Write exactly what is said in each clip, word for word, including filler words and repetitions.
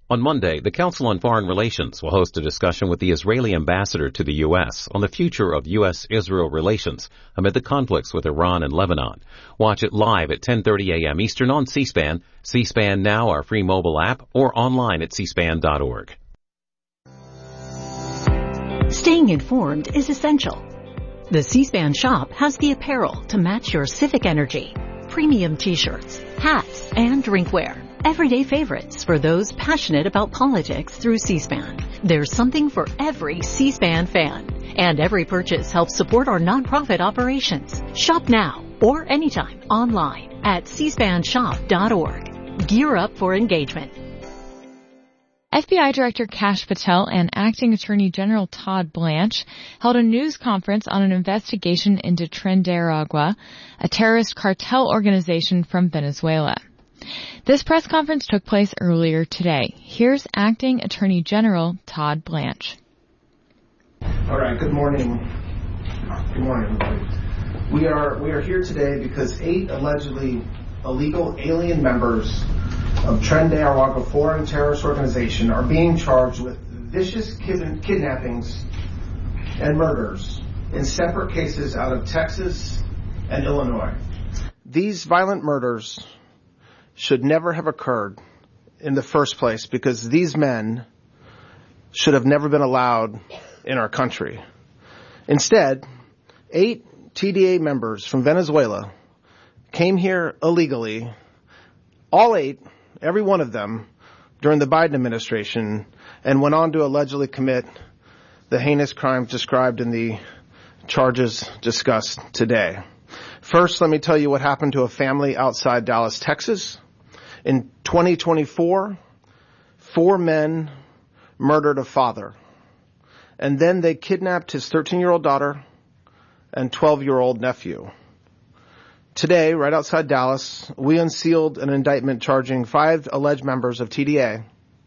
On Monday, the Council on Foreign Relations will host a discussion with the Israeli ambassador to the U S on the future of U S Israel relations amid the conflicts with Iran and Lebanon. Watch it live at ten thirty a.m. Eastern on C-SPAN, C-SPAN Now, our free mobile app, or online at c span dot org. Staying informed is essential. The C-SPAN shop has the apparel to match your civic energy. Premium t-shirts, hats, and drinkware. Everyday favorites for those passionate about politics through C-SPAN. There's something for every C-SPAN fan. And every purchase helps support our nonprofit operations. Shop now or anytime online at c span shop dot org. Gear up for engagement. F B I Director Kash Patel and Acting Attorney General Todd Blanche held a news conference on an investigation into Tren de Aragua, a terrorist cartel organization from Venezuela. This press conference took place earlier today. Here's Acting Attorney General Todd Blanche. All right, good morning. Good morning, everybody. We are we are here today because eight allegedly illegal alien members of Tren de Aragua foreign terrorist organization are being charged with vicious kid- kidnappings and murders in separate cases out of Texas and Illinois. These violent murders should never have occurred in the first place because these men should have never been allowed in our country. Instead, eight T D A members from Venezuela came here illegally, all eight, every one of them, during the Biden administration, and went on to allegedly commit the heinous crimes described in the charges discussed today. First, let me tell you what happened to a family outside Dallas, Texas. In twenty twenty-four, four men murdered a father, and then they kidnapped his thirteen-year-old daughter and twelve-year-old nephew. Today, right outside Dallas, we unsealed an indictment charging five alleged members of T D A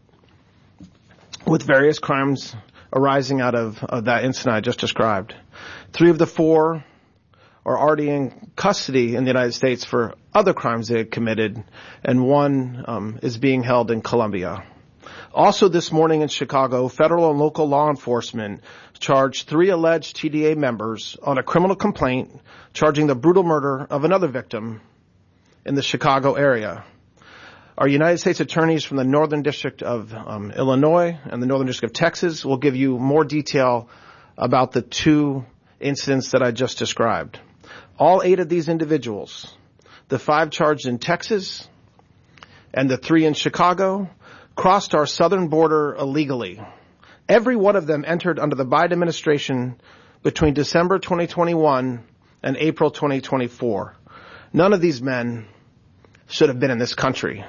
with various crimes arising out of, of that incident I just described. Three of the four are already in custody in the United States for other crimes they had committed, and one um, is being held in Colombia. Also this morning in Chicago, federal and local law enforcement charged three alleged T D A members on a criminal complaint charging the brutal murder of another victim in the Chicago area. Our United States attorneys from the Northern District of um, Illinois and the Northern District of Texas will give you more detail about the two incidents that I just described. All eight of these individuals, the five charged in Texas and the three in Chicago, crossed our southern border illegally. Every one of them entered under the Biden administration between December twenty twenty-one and April twenty twenty-four. None of these men should have been in this country.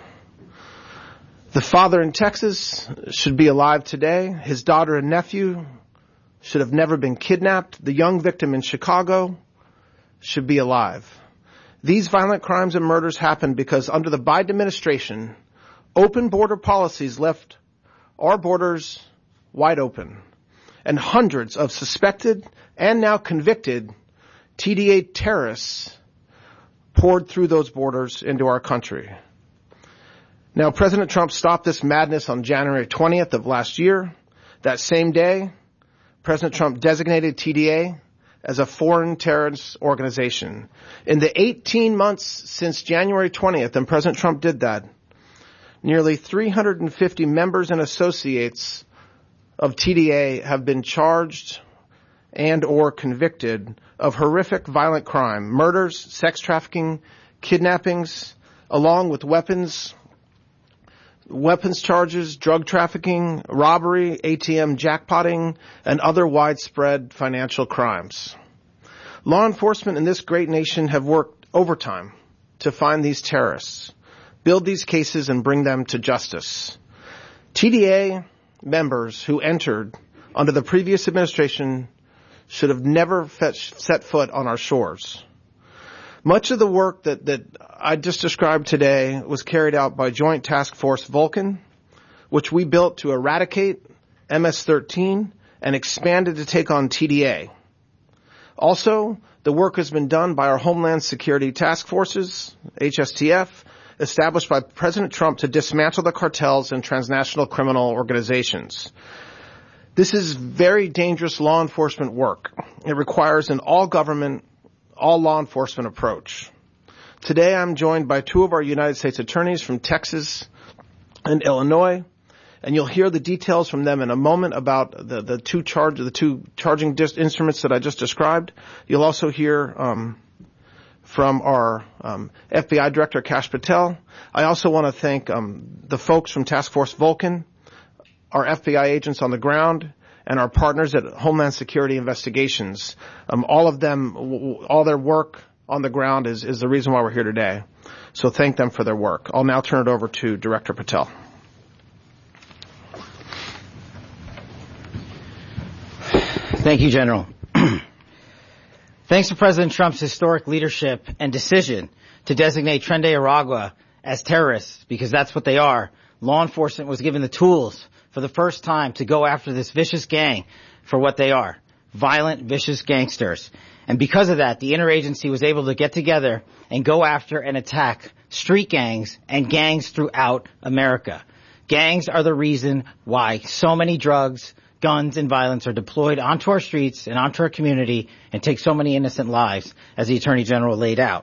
The father in Texas should be alive today. His daughter and nephew should have never been kidnapped. The young victim in Chicago should be alive. These violent crimes and murders happened because under the Biden administration, open border policies left our borders wide open, and hundreds of suspected and now convicted T D A terrorists poured through those borders into our country. Now, President Trump stopped this madness on January twentieth of last year. That same day, President Trump designated T D A as a foreign terrorist organization. In the eighteen months since January twentieth, and President Trump did that, nearly three hundred fifty members and associates of T D A have been charged and or convicted of horrific violent crime, murders, sex trafficking, kidnappings, along with weapons, weapons charges, drug trafficking, robbery, A T M jackpotting, and other widespread financial crimes. Law enforcement in this great nation have worked overtime to find these terrorists, build these cases, and bring them to justice. T D A members who entered under the previous administration should have never fetch, set foot on our shores. Much of the work that, that I just described today was carried out by Joint Task Force Vulcan, which we built to eradicate M S thirteen and expanded to take on T D A. Also, the work has been done by our Homeland Security Task Forces, H S T F, established by President Trump to dismantle the cartels and transnational criminal organizations. This is very dangerous law enforcement work. It requires an all-government, all-law enforcement approach. Today I'm joined by two of our United States attorneys from Texas and Illinois, and you'll hear the details from them in a moment about the, the two charge, the two charging dis- instruments that I just described. You'll also hear um, from our um, F B I Director, Kash Patel. I also want to thank um, the folks from Task Force Vulcan, our F B I agents on the ground, and our partners at Homeland Security Investigations. Um, all of them, all their work on the ground is, is the reason why we're here today. So thank them for their work. I'll now turn it over to Director Patel. Thank you, General. Thanks to President Trump's historic leadership and decision to designate Tren de Aragua as terrorists, because that's what they are, law enforcement was given the tools for the first time to go after this vicious gang for what they are, violent, vicious gangsters. And because of that, the interagency was able to get together and go after and attack street gangs and gangs throughout America. Gangs are the reason why so many drugs, guns, and violence are deployed onto our streets and onto our community and take so many innocent lives, as the Attorney General laid out.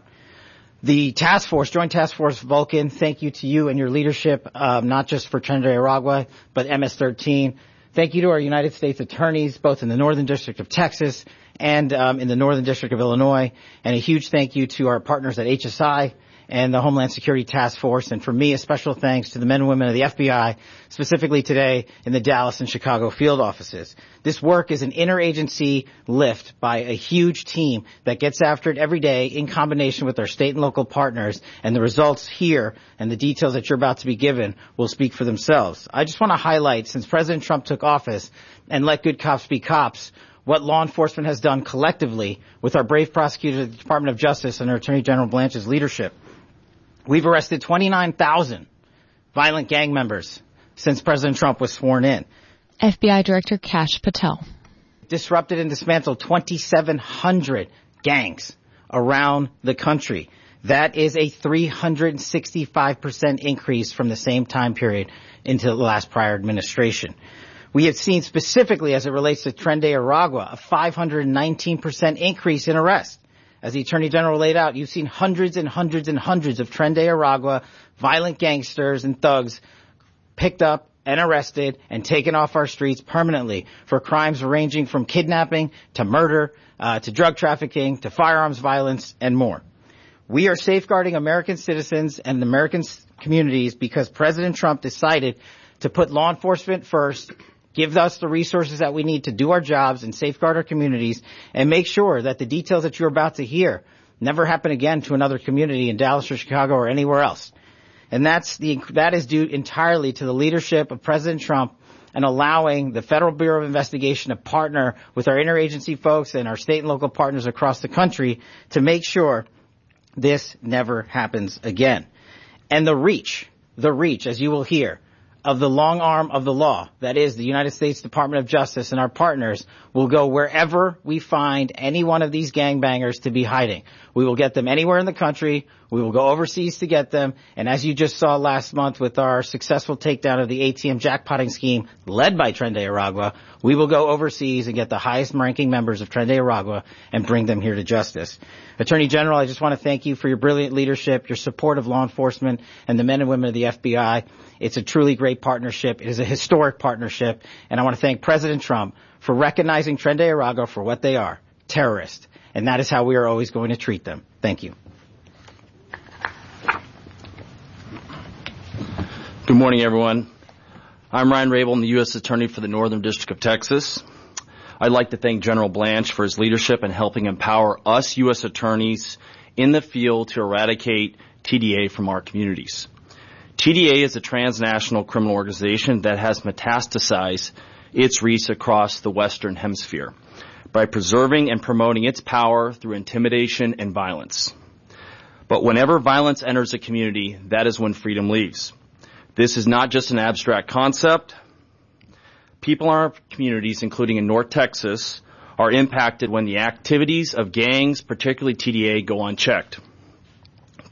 The task force, Joint Task Force Vulcan, thank you to you and your leadership, um, not just for Tren de Aragua, but M S thirteen. Thank you to our United States attorneys, both in the Northern District of Texas and um, in the Northern District of Illinois. And a huge thank you to our partners at H S I and the Homeland Security Task Force. And for me, a special thanks to the men and women of the F B I, specifically today in the Dallas and Chicago field offices. This work is an interagency lift by a huge team that gets after it every day in combination with our state and local partners. And the results here and the details that you're about to be given will speak for themselves. I just want to highlight, since President Trump took office and let good cops be cops, what law enforcement has done collectively with our brave prosecutors at the Department of Justice and our Attorney General Blanche's leadership. We've arrested twenty-nine thousand violent gang members since President Trump was sworn in. F B I Director Kash Patel. Disrupted and dismantled twenty-seven hundred gangs around the country. That is a three hundred sixty-five percent increase from the same time period into the last prior administration. We have seen, specifically as it relates to Tren de Aragua, a five hundred nineteen percent increase in arrests. As the Attorney General laid out, you've seen hundreds and hundreds and hundreds of Tren de Aragua violent gangsters and thugs picked up and arrested and taken off our streets permanently for crimes ranging from kidnapping to murder, uh, to drug trafficking, to firearms violence, and more. We are safeguarding American citizens and American communities because President Trump decided to put law enforcement first, give us the resources that we need to do our jobs and safeguard our communities, and make sure that the details that you're about to hear never happen again to another community in Dallas or Chicago or anywhere else. And that's the, that is due entirely to the leadership of President Trump and allowing the Federal Bureau of Investigation to partner with our interagency folks and our state and local partners across the country to make sure this never happens again. And the reach, the reach, as you will hear, of the long arm of the law, that is the United States Department of Justice and our partners, will go wherever we find any one of these gangbangers to be hiding. We will get them anywhere in the country. We will go overseas to get them. And as you just saw last month with our successful takedown of the A T M jackpotting scheme led by Tren de Aragua, we will go overseas and get the highest ranking members of Tren de Aragua and bring them here to justice. Attorney General, I just want to thank you for your brilliant leadership, your support of law enforcement and the men and women of the F B I. It's a truly great partnership. It is a historic partnership. And I want to thank President Trump for recognizing Tren de Aragua for what they are, terrorists. And that is how we are always going to treat them. Thank you. Good morning, everyone. I'm Ryan Rabel. I'm the U S Attorney for the Northern District of Texas. I'd like to thank General Blanche for his leadership in helping empower us U S attorneys in the field to eradicate T D A from our communities. T D A is a transnational criminal organization that has metastasized its reach across the Western Hemisphere by preserving and promoting its power through intimidation and violence. But whenever violence enters a community, that is when freedom leaves. This is not just an abstract concept. People in our communities, including in North Texas, are impacted when the activities of gangs, particularly T D A, go unchecked.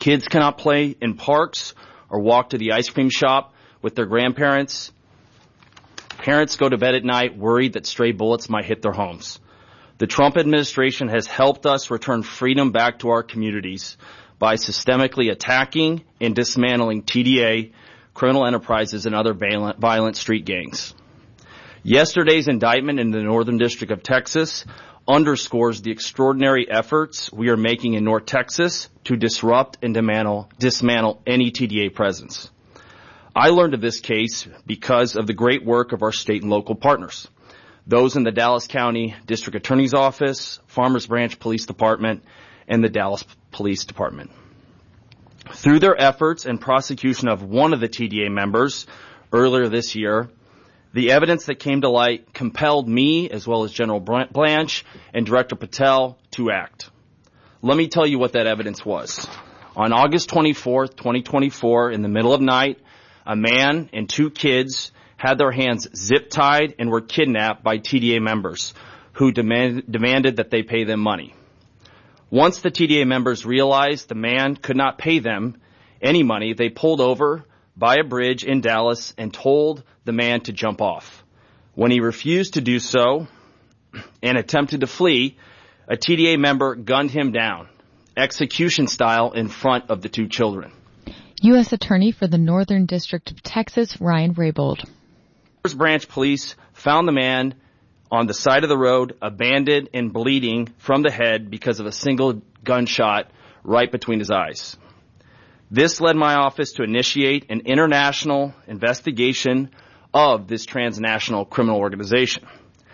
Kids cannot play in parks or walk to the ice cream shop with their grandparents. Parents go to bed at night worried that stray bullets might hit their homes. The Trump administration has helped us return freedom back to our communities by systemically attacking and dismantling T D A, criminal enterprises, and other violent, violent street gangs. Yesterday's indictment in the Northern District of Texas underscores the extraordinary efforts we are making in North Texas to disrupt and dismantle, dismantle any T D A presence. I learned of this case because of the great work of our state and local partners, those in the Dallas County District Attorney's Office, Farmers Branch Police Department, and the Dallas Police Department. Through their efforts and prosecution of one of the T D A members earlier this year, the evidence that came to light compelled me, as well as General Blanche and Director Patel, to act. Let me tell you what that evidence was. On August twenty-fourth, twenty twenty-four, in the middle of night, a man and two kids had their hands zip-tied and were kidnapped by T D A members who demand, demanded that they pay them money. Once the T D A members realized the man could not pay them any money, they pulled over by a bridge in Dallas and told the man to jump off. When he refused to do so and attempted to flee, a T D A member gunned him down, execution style, in front of the two children. U S Attorney for the Northern District of Texas, Ryan Raybould. Farmers Branch Police found the man on the side of the road, abandoned and bleeding from the head because of a single gunshot right between his eyes. This led my office to initiate an international investigation of this transnational criminal organization.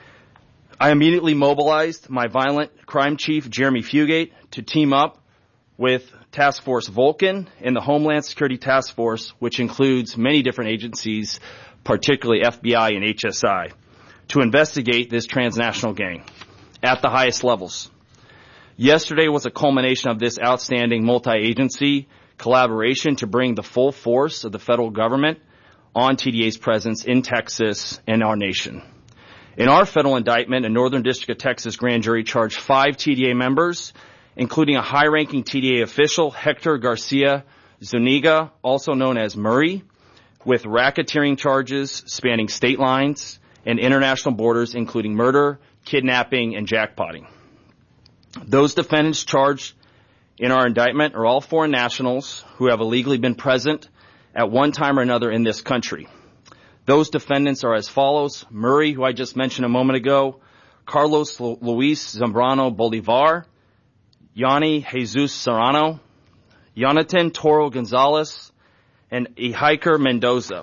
I immediately mobilized my violent crime chief, Jeremy Fugate, to team up with Task Force Vulcan and the Homeland Security Task Force, which includes many different agencies, particularly F B I and H S I, to investigate this transnational gang at the highest levels. Yesterday was a culmination of this outstanding multi-agency collaboration to bring the full force of the federal government on T D A's presence in Texas and our nation. In our federal indictment, a Northern District of Texas grand jury charged five T D A members, including a high-ranking T D A official, Hector Garcia Zuniga, also known as Murray, with racketeering charges spanning state lines and international borders, including murder, kidnapping, and jackpotting. Those defendants charged in our indictment are all foreign nationals who have illegally been present at one time or another in this country. Those defendants are as follows: Murray, who I just mentioned a moment ago, Carlos Luis Zambrano Bolivar, Yanni Jesus Serrano, Jonathan Toro Gonzalez, and Ihiker Mendoza.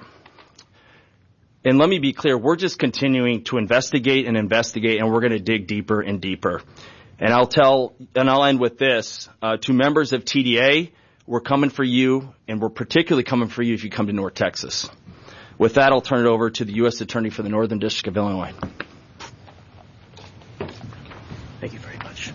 And let me be clear, we're just continuing to investigate and investigate, and we're going to dig deeper and deeper. And I'll tell, and I'll end with this. Uh, to members of T D A, we're coming for you, and we're particularly coming for you if you come to North Texas. With that, I'll turn it over to the U S Attorney for the Northern District of Illinois. Thank you very much.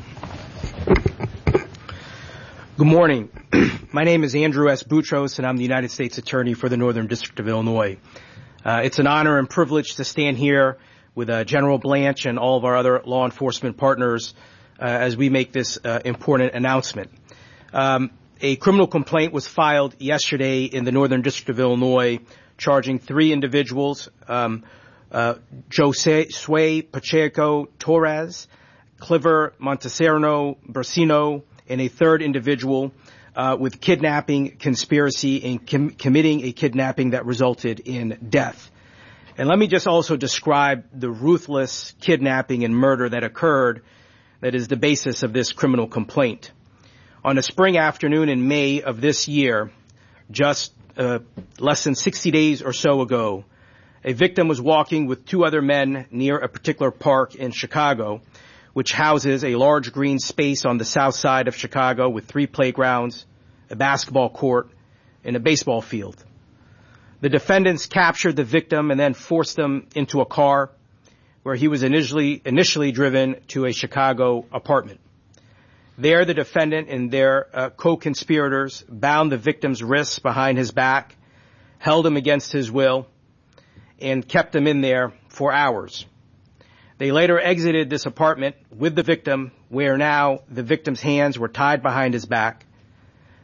Good morning. My name is Andrew S. Boutros, and I'm the United States Attorney for the Northern District of Illinois. Uh, it's an honor and privilege to stand here with uh, General Blanche and all of our other law enforcement partners uh, as we make this uh, important announcement. Um, a criminal complaint was filed yesterday in the Northern District of Illinois charging three individuals, um, uh, Josue Pacheco Torres, Cliver Montesano Bursino, and a third individual uh, with kidnapping, conspiracy, and com- committing a kidnapping that resulted in death. And let me just also describe the ruthless kidnapping and murder that occurred that is the basis of this criminal complaint. On a spring afternoon in May of this year, just uh, less than sixty days or so ago, a victim was walking with two other men near a particular park in Chicago, which houses a large green space on the south side of Chicago with three playgrounds, a basketball court, and a baseball field. The defendants captured the victim and then forced him into a car where he was initially, initially driven to a Chicago apartment. There, the defendant and their uh, co-conspirators bound the victim's wrists behind his back, held him against his will, and kept him in there for hours. They later exited this apartment with the victim, where now the victim's hands were tied behind his back.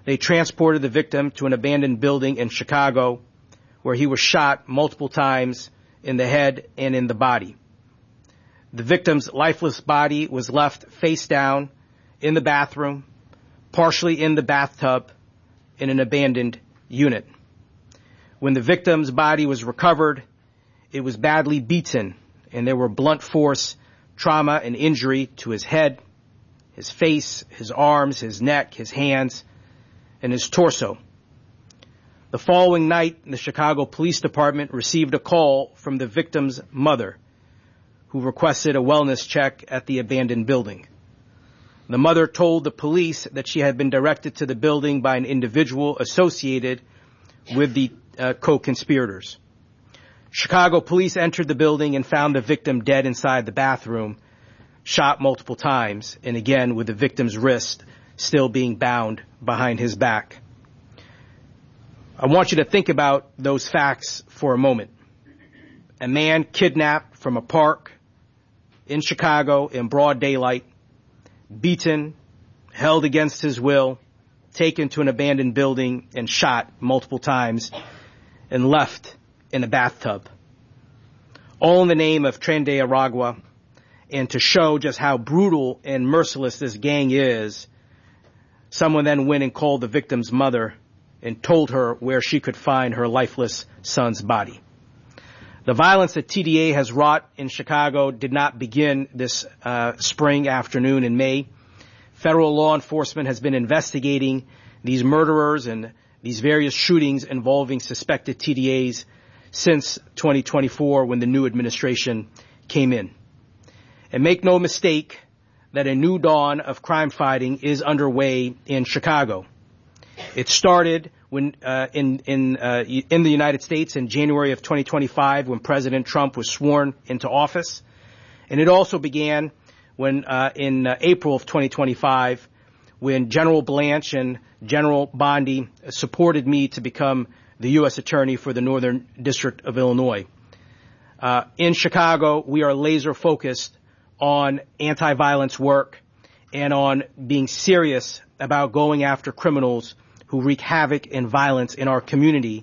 They transported the victim to an abandoned building in Chicago where he was shot multiple times in the head and in the body. The victim's lifeless body was left face down in the bathroom, partially in the bathtub, in an abandoned unit. When the victim's body was recovered, it was badly beaten, and there were blunt force trauma and injury to his head, his face, his arms, his neck, his hands, and his torso. The following night, the Chicago Police Department received a call from the victim's mother, who requested a wellness check at the abandoned building. The mother told the police that she had been directed to the building by an individual associated with the uh, co-conspirators. Chicago police entered the building and found the victim dead inside the bathroom, shot multiple times, and again with the victim's wrist still being bound behind his back. I want you to think about those facts for a moment. A man kidnapped from a park in Chicago in broad daylight, beaten, held against his will, taken to an abandoned building and shot multiple times and left in a bathtub. All in the name of Tren de Aragua, and to show just how brutal and merciless this gang is, someone then went and called the victim's mother and told her where she could find her lifeless son's body. The violence that T D A has wrought in Chicago did not begin this uh, spring afternoon in May. Federal law enforcement has been investigating these murderers and these various shootings involving suspected T D As since twenty twenty-four, when the new administration came in. And make no mistake that a new dawn of crime fighting is underway in Chicago. It started when uh, in in uh, in the United States in January of twenty twenty-five, when President Trump was sworn into office, and it also began when uh, in uh, April of twenty twenty-five, when General Blanche and General Bondi supported me to become the U S Attorney for the Northern District of Illinois. Uh, in Chicago, we are laser focused on anti-violence work and on being serious about going after criminals who wreak havoc and violence in our community.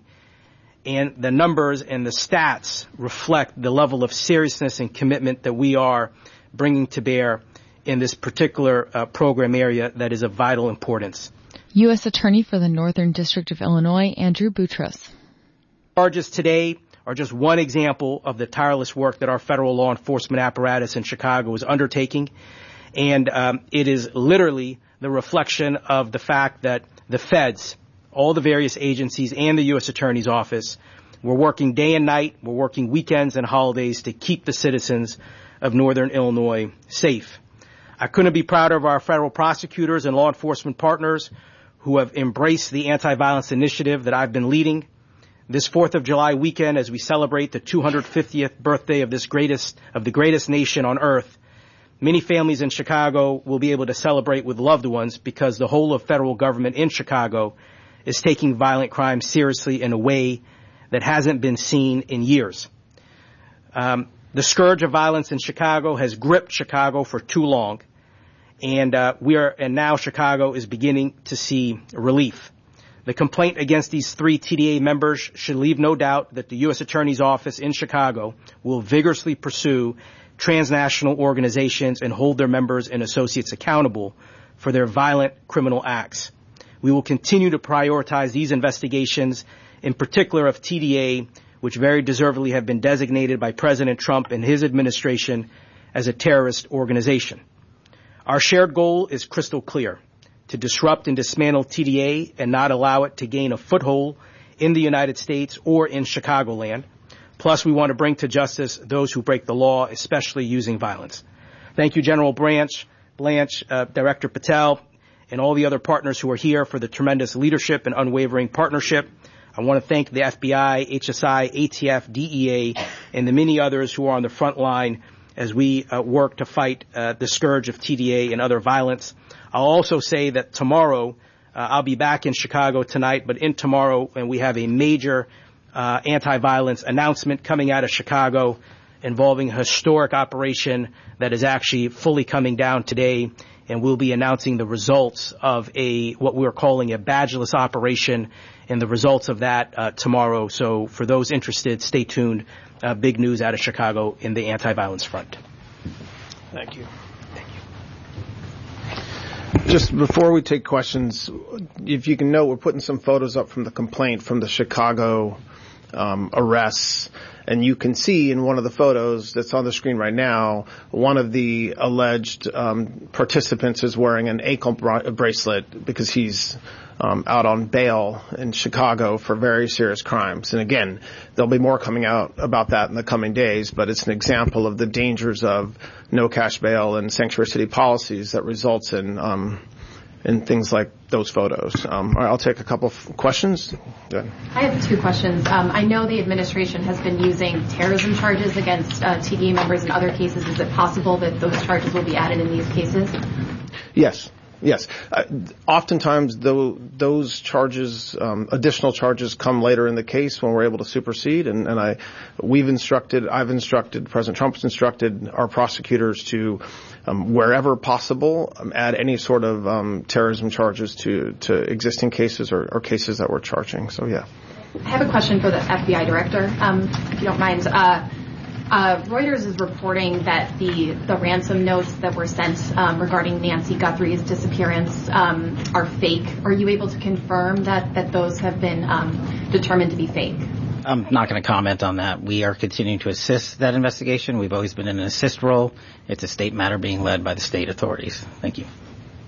And the numbers and the stats reflect the level of seriousness and commitment that we are bringing to bear in this particular uh, program area that is of vital importance. U S Attorney for the Northern District of Illinois, Andrew Boutros. Charges today are just one example of the tireless work that our federal law enforcement apparatus in Chicago is undertaking. And um, it is literally the reflection of the fact that the feds, all the various agencies, and the U S Attorney's Office, we're working day and night, we're working weekends and holidays to keep the citizens of Northern Illinois safe. I couldn't be prouder of our federal prosecutors and law enforcement partners who have embraced the anti-violence initiative that I've been leading. This fourth of July weekend, as we celebrate the two hundred fiftieth birthday of this greatest, of the greatest nation on earth, many families in Chicago will be able to celebrate with loved ones because the whole of federal government in Chicago is taking violent crime seriously in a way that hasn't been seen in years. Um, the scourge of violence in Chicago has gripped Chicago for too long, and uh, we are, and now Chicago is beginning to see relief. The complaint against these three T D A members should leave no doubt that the U S Attorney's Office in Chicago will vigorously pursue transnational organizations and hold their members and associates accountable for their violent criminal acts. We will continue to prioritize these investigations, in particular of T D A, which very deservedly have been designated by President Trump and his administration as a terrorist organization. Our shared goal is crystal clear: to disrupt and dismantle T D A and not allow it to gain a foothold in the United States or in Chicagoland. Plus, we want to bring to justice those who break the law, especially using violence. Thank you, General Blanche, Blanche, uh, Director Patel, and all the other partners who are here for the tremendous leadership and unwavering partnership. I want to thank the F B I, H S I, A T F, D E A, and the many others who are on the front line as we uh, work to fight uh, the scourge of T D A and other violence. I'll also say that tomorrow, uh, I'll be back in Chicago tonight, but in tomorrow, and we have a major uh, anti-violence announcement coming out of Chicago, involving a historic operation that is actually fully coming down today, and we'll be announcing the results of a what we're calling a badgeless operation and the results of that uh, tomorrow. So for those interested, stay tuned. Uh, big news out of Chicago in the anti-violence front. Thank you. Just before we take questions, if you can note, we're putting some photos up from the complaint from the Chicago um, arrests. And you can see in one of the photos that's on the screen right now, one of the alleged um, participants is wearing an ankle bra- bracelet because he's um, out on bail in Chicago for very serious crimes. And again, there'll be more coming out about that in the coming days, but it's an example of the dangers of no cash bail and sanctuary city policies that results in um, in things like those photos. Um, all right, I'll take a couple of questions. I have two questions. Um, I know the administration has been using terrorism charges against uh, T D A members in other cases. Is it possible that those charges will be added in these cases? Yes. Yes. Uh, oftentimes, though, those charges, um, additional charges, come later in the case when we're able to supersede. And, and I, we've instructed, I've instructed, President Trump's instructed our prosecutors to, um, wherever possible, um, add any sort of um, terrorism charges to, to existing cases or, or cases that we're charging. So, yeah. I have a question for the F B I director, um, if you don't mind. Uh, Uh, Reuters is reporting that the, the ransom notes that were sent um, regarding Nancy Guthrie's disappearance um, are fake. Are you able to confirm that, that those have been um, determined to be fake? I'm not going to comment on that. We are continuing to assist that investigation. We've always been in an assist role. It's a state matter being led by the state authorities. Thank you.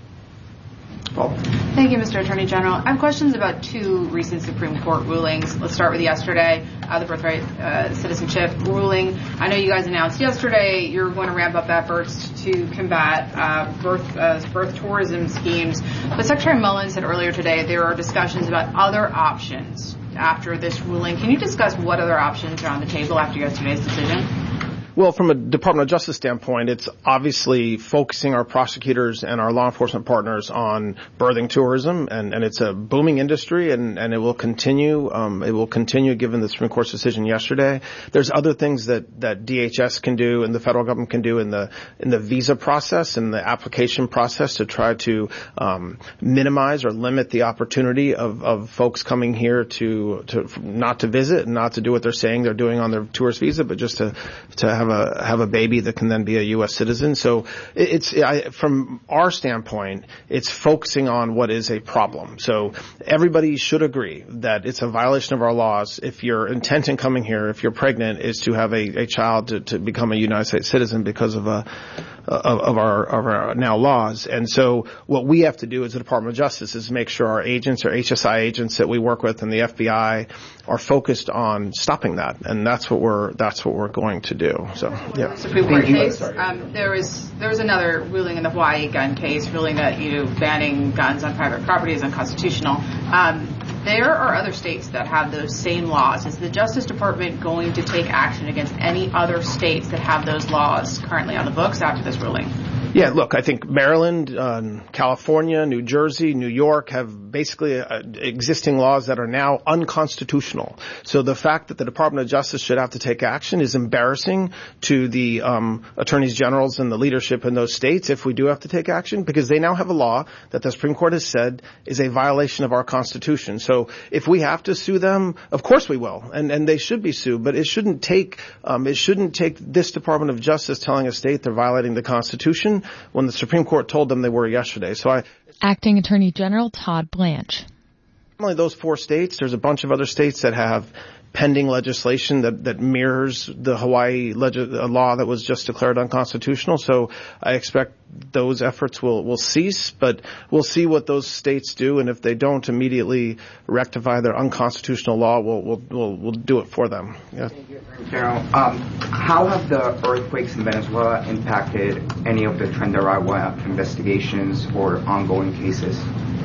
Paul. Thank you, Mister Attorney General. I have questions about two recent Supreme Court rulings. Let's start with yesterday, uh, the birthright uh, citizenship ruling. I know you guys announced yesterday you're going to ramp up efforts to combat uh, birth uh, birth tourism schemes. But Secretary Mullin said earlier today there are discussions about other options after this ruling. Can you discuss what other options are on the table after yesterday's decision? Well, from a Department of Justice standpoint, it's obviously focusing our prosecutors and our law enforcement partners on birthing tourism, and, and it's a booming industry, and, and it will continue. Um, it will continue given the Supreme Court's decision yesterday. There's other things that, that D H S can do and the federal government can do in the in the visa process and the application process to try to um, minimize or limit the opportunity of, of folks coming here to to not to visit and not to do what they're saying they're doing on their tourist visa, but just to to have a have a baby that can then be a U S citizen. So it's I, from our standpoint, it's focusing on what is a problem. So everybody should agree that it's a violation of our laws if your intent in coming here, if you're pregnant, is to have a, a child to, to become a United States citizen because of a of, of our of our now laws. And so what we have to do as the Department of Justice is make sure our agents, our H S I agents that we work with and the F B I are focused on stopping that. And that's what we're that's what we're going to do. So, yeah. Supreme Court case. Um, there was there was another ruling in the Hawaii gun case, ruling that you know banning guns on private property is unconstitutional. Um, there are other states that have those same laws. Is the Justice Department going to take action against any other states that have those laws currently on the books after this ruling? Yeah, look, I think Maryland, uh, California, New Jersey, New York have basically uh, existing laws that are now unconstitutional. So the fact that the Department of Justice should have to take action is embarrassing to the um, attorneys generals and the leadership in those states if we do have to take action, because they now have a law that the Supreme Court has said is a violation of our Constitution. So if we have to sue them, of course we will, and, and they should be sued. But it shouldn't take um, it shouldn't take this Department of Justice telling a state they're violating the Constitution when the Supreme Court told them they were yesterday. So I, Acting Attorney General Todd Blanche. Only those four states. There's a bunch of other states that have pending legislation that, that mirrors the Hawaii leg- law that was just declared unconstitutional. So I expect those efforts will, will cease, but we'll see what those states do. And if they don't immediately rectify their unconstitutional law, we'll, we'll, we'll, we'll do it for them. Yeah. Thank you, General. Um, how have the earthquakes in Venezuela impacted any of the Tren-de-Aragua investigations or ongoing cases?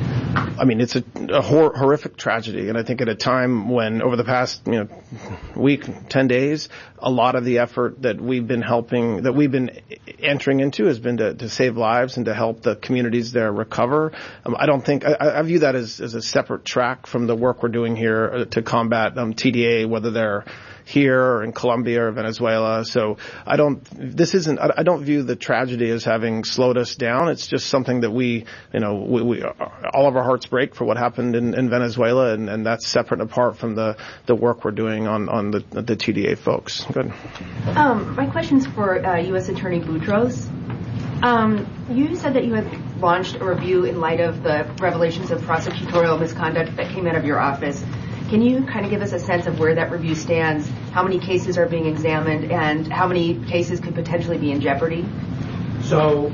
I mean, it's a, a hor- horrific tragedy, and I think at a time when, over the past you know week, ten days, a lot of the effort that we've been helping, that we've been entering into, has been to, to save lives and to help the communities there recover. Um, I don't think I, I view that as, as a separate track from the work we're doing here to combat um, T D A, whether they're here or in Colombia or Venezuela. So I don't, this isn't, I don't view the tragedy as having slowed us down. It's just something that we, you know, we, we all of our hearts break for what happened in, in Venezuela, and, and that's separate and apart from the, the work we're doing on, on the, the T D A folks. Good. Um, my question's for uh, U S Attorney Boutros. Um, you said that you had launched a review in light of the revelations of prosecutorial misconduct that came out of your office. Can you kind of give us a sense of where that review stands, how many cases are being examined, and how many cases could potentially be in jeopardy? So,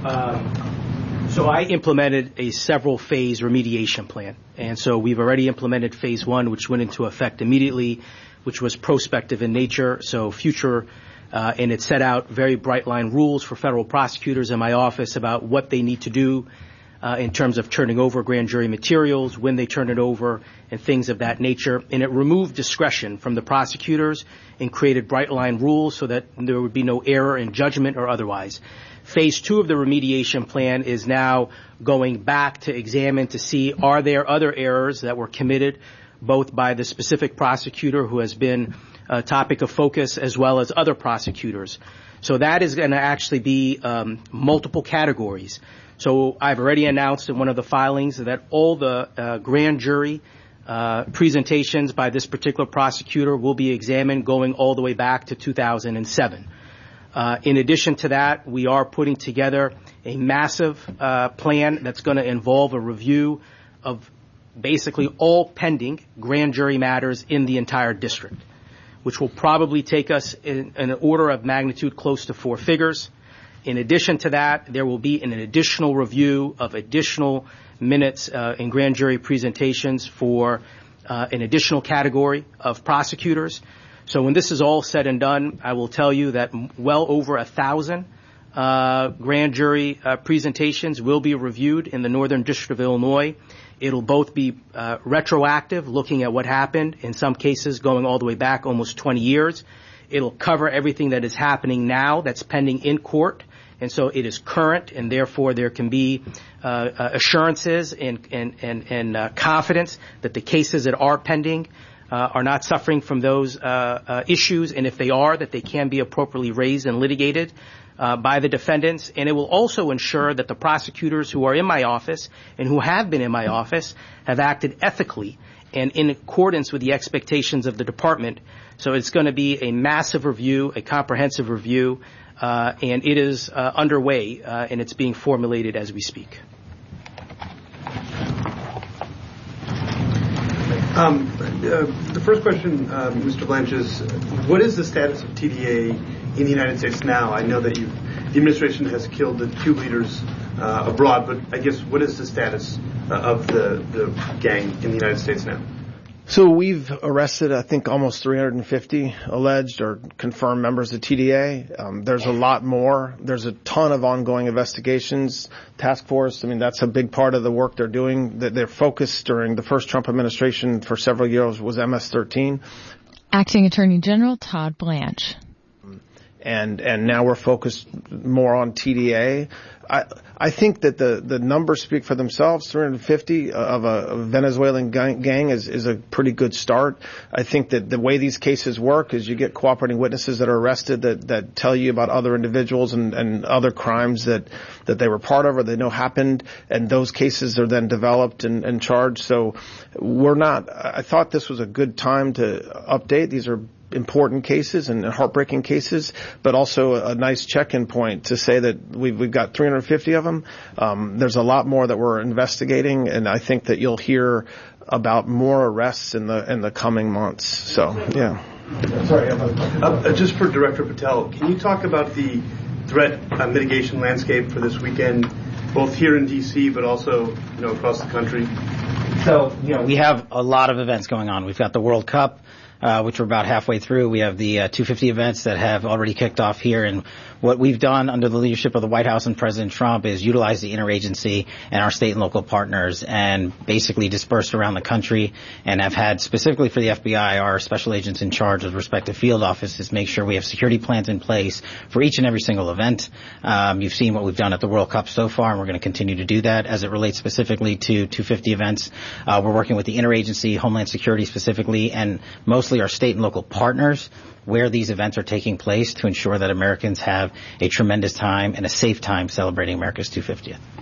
um, so I implemented a several-phase remediation plan. And so we've already implemented phase one, which went into effect immediately, which was prospective in nature, so future Uh, and it set out very bright line rules for federal prosecutors in my office about what they need to do uh, in terms of turning over grand jury materials, when they turn it over, and things of that nature. And it removed discretion from the prosecutors and created bright line rules so that there would be no error in judgment or otherwise. Phase two of the remediation plan is now going back to examine to see, are there other errors that were committed both by the specific prosecutor who has been a topic of focus as well as other prosecutors. So that is going to actually be um, multiple categories. So I've already announced in one of the filings that all the uh, grand jury uh, presentations by this particular prosecutor will be examined going all the way back to two thousand seven. Uh, in addition to that, we are putting together a massive uh, plan that's going to involve a review of basically all pending grand jury matters in the entire district, which will probably take us in an order of magnitude close to four figures. In addition to that, there will be an additional review of additional minutes uh, in grand jury presentations for uh, an additional category of prosecutors. So when this is all said and done, I will tell you that well over a thousand uh, grand jury uh, presentations will be reviewed in the Northern District of Illinois. It'll both be uh, retroactive, looking at what happened, in some cases going all the way back almost twenty years. It'll cover everything that is happening now that's pending in court, and so it is current, and therefore there can be uh, uh, assurances and, and, and, and uh, confidence that the cases that are pending uh, are not suffering from those uh, uh, issues, and if they are, that they can be appropriately raised and litigated Uh, by the defendants. And it will also ensure that the prosecutors who are in my office and who have been in my office have acted ethically and in accordance with the expectations of the department. So it's going to be a massive review, a comprehensive review, uh, and it is uh, underway, uh, and it's being formulated as we speak. Um, uh, the first question, uh, Mister Blanch, is what is the status of T D A in the United States now? I know that you, the administration has killed the two leaders uh, abroad, but I guess what is the status uh, of the, the gang in the United States now? So we've arrested, I think, almost three hundred fifty alleged or confirmed members of T D A. Um, there's a lot more. There's a ton of ongoing investigations. Task Force, I mean, that's a big part of the work they're doing. That their focus during the first Trump administration for several years was M S thirteen. Acting Attorney General Todd Blanche. And and now we're focused more on T D A. I I think that the, the numbers speak for themselves. three hundred fifty of a Venezuelan gang, gang is, is a pretty good start. I think that the way these cases work is you get cooperating witnesses that are arrested that, that tell you about other individuals and, and other crimes that, that they were part of or they know happened, and those cases are then developed and, and charged. So we're not, I thought this was a good time to update. These are important cases and heartbreaking cases, but also a nice check-in point to say that we've, we've got three hundred fifty of them. Um, there's a lot more that we're investigating, and I think that you'll hear about more arrests in the in the coming months. So, yeah. Sorry, uh, just for Director Patel, can you talk about the threat uh, mitigation landscape for this weekend, both here in D C but also, you know, across the country? So, you know, we have a lot of events going on. We've got the World Cup, Uh, which we're about halfway through. We have the uh, two fifty events that have already kicked off here, and what we've done under the leadership of the White House and President Trump is utilize the interagency and our state and local partners and basically dispersed around the country, and have had specifically for the F B I our special agents in charge of respective field offices make sure we have security plans in place for each and every single event. Um, you've seen what we've done at the World Cup so far, and we're going to continue to do that. As it relates specifically to two fifty events, uh, we're working with the interagency, Homeland Security specifically, and most obviously our state and local partners where these events are taking place to ensure that Americans have a tremendous time and a safe time celebrating America's two hundred fiftieth.